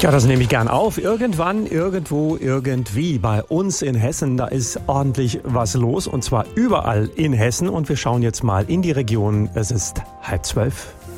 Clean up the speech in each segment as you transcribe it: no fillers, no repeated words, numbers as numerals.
Ja, das nehme ich gern auf. Irgendwann, irgendwo, irgendwie. Bei uns in Hessen, da ist ordentlich was los. Und zwar überall in Hessen. Und wir schauen jetzt mal in die Region. Es ist 11:30.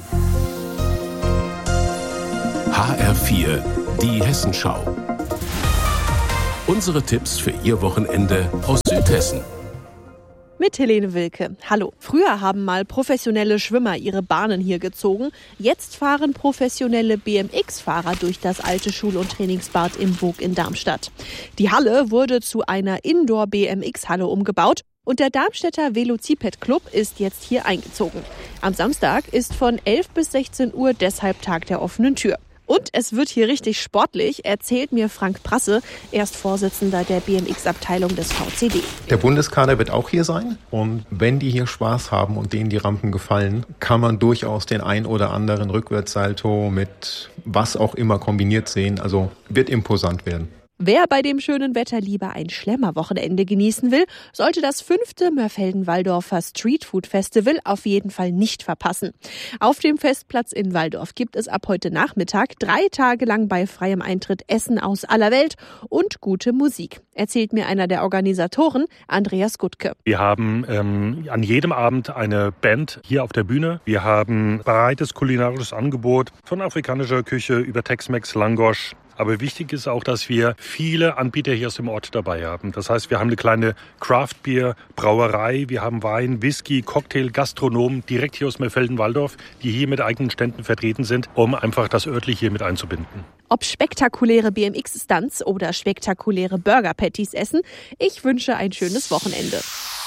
HR4, die Hessenschau. Unsere Tipps für Ihr Wochenende aus Südhessen. Mit Helene Wilke. Hallo. Früher haben mal professionelle Schwimmer ihre Bahnen hier gezogen. Jetzt fahren professionelle BMX-Fahrer durch das alte Schul- und Trainingsbad im Burg in Darmstadt. Die Halle wurde zu einer Indoor-BMX-Halle umgebaut und der Darmstädter Velociped-Club ist jetzt hier eingezogen. Am Samstag ist von 11 bis 16 Uhr deshalb Tag der offenen Tür. Und es wird hier richtig sportlich, erzählt mir Frank Prasse, Erstvorsitzender der BMX-Abteilung des VCD. Der Bundeskader wird auch hier sein. Und wenn die hier Spaß haben und denen die Rampen gefallen, kann man durchaus den ein oder anderen Rückwärtssalto mit was auch immer kombiniert sehen. Also wird imposant werden. Wer bei dem schönen Wetter lieber ein Schlemmerwochenende genießen will, sollte das 5. Mörfelden-Walldorfer Streetfood Festival auf jeden Fall nicht verpassen. Auf dem Festplatz in Walldorf gibt es ab heute Nachmittag 3 Tage lang bei freiem Eintritt Essen aus aller Welt und gute Musik, erzählt mir einer der Organisatoren, Andreas Gutke. Wir haben an jedem Abend eine Band hier auf der Bühne. Wir haben breites kulinarisches Angebot von afrikanischer Küche über Tex-Mex, Langosch. Aber wichtig ist auch, dass wir viele Anbieter hier aus dem Ort dabei haben. Das heißt, wir haben eine kleine Craft-Bier-Brauerei, wir haben Wein, Whisky, Cocktail, Gastronomen direkt hier aus Mörfelden-Walldorf, die hier mit eigenen Ständen vertreten sind, um einfach das örtliche hier mit einzubinden. Ob spektakuläre BMX-Stunts oder spektakuläre Burger-Patties essen, ich wünsche ein schönes Wochenende.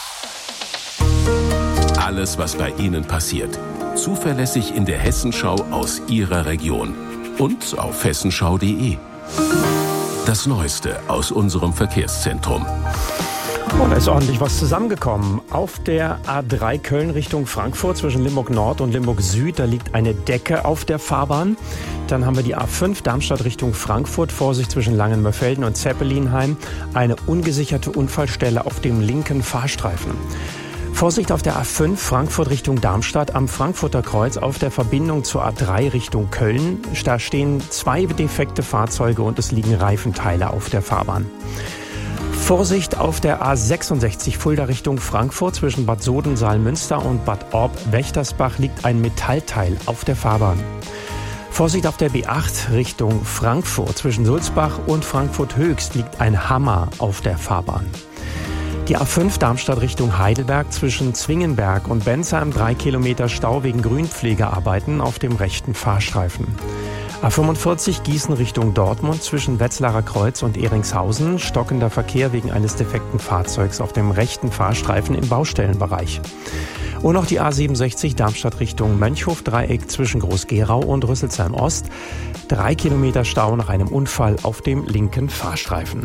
Alles, was bei Ihnen passiert. Zuverlässig in der Hessenschau aus Ihrer Region. Und auf hessenschau.de. Das Neueste aus unserem Verkehrszentrum. Und da ist ordentlich was zusammengekommen. Auf der A3 Köln Richtung Frankfurt zwischen Limburg Nord und Limburg Süd, da liegt eine Decke auf der Fahrbahn. Dann haben wir die A5 Darmstadt Richtung Frankfurt, Vorsicht zwischen Langenmörfelden und Zeppelinheim. Eine ungesicherte Unfallstelle auf dem linken Fahrstreifen. Vorsicht auf der A5 Frankfurt Richtung Darmstadt am Frankfurter Kreuz auf der Verbindung zur A3 Richtung Köln. Da stehen 2 defekte Fahrzeuge und es liegen Reifenteile auf der Fahrbahn. Vorsicht auf der A66 Fulda Richtung Frankfurt zwischen Bad Soden-Saalmünster und Bad Orb-Wächtersbach liegt ein Metallteil auf der Fahrbahn. Vorsicht auf der B8 Richtung Frankfurt zwischen Sulzbach und Frankfurt Höchst liegt ein Hammer auf der Fahrbahn. Die A5 Darmstadt Richtung Heidelberg zwischen Zwingenberg und Bensheim 3 Kilometer Stau wegen Grünpflegearbeiten auf dem rechten Fahrstreifen. A45 Gießen Richtung Dortmund zwischen Wetzlarer Kreuz und Ehringshausen. Stockender Verkehr wegen eines defekten Fahrzeugs auf dem rechten Fahrstreifen im Baustellenbereich. Und noch die A67 Darmstadt Richtung Mönchhof-Dreieck zwischen Groß-Gerau und Rüsselsheim Ost. 3 Kilometer Stau nach einem Unfall auf dem linken Fahrstreifen.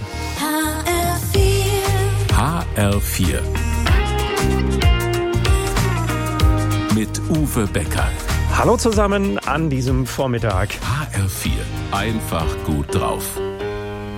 HR4 mit Uwe Becker. Hallo zusammen an diesem Vormittag. HR4, einfach gut drauf.